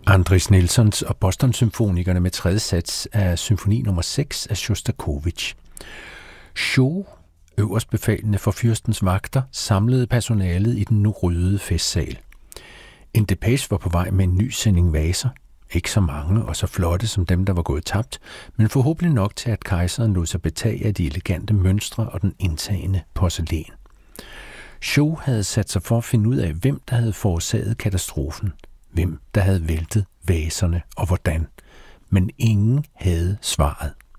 Andris Nelsons og Boston-symfonikerne med tredje sats af symfoni nummer 6 af Sjostakovitj. Shaw, øverstbefalende for fyrstens vagter, samlede personalet i den nu ryddede festsal. En depage var på vej med en ny sending vaser. Ikke så mange og så flotte som dem, der var gået tabt, men forhåbentlig nok til, at kejseren lod sig betage af de elegante mønstre og den indtagende porcelæn. Shaw havde sat sig for at finde ud af, hvem der havde forårsaget katastrofen, hvem der havde væltet vaserne og hvordan. Men ingen havde svaret.